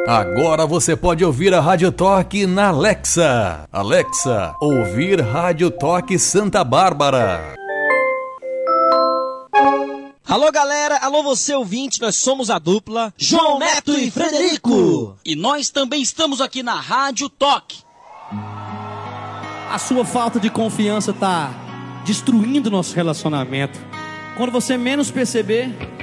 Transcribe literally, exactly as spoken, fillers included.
Agora você pode ouvir a Rádio Toque na Alexa. Alexa, ouvir Rádio Toque Santa Bárbara. Alô galera, alô você ouvinte, nós somos a dupla João Neto e Frederico. E nós também estamos aqui na Rádio Toque. A sua falta de confiança tá destruindo nosso relacionamento. Quando você menos perceber,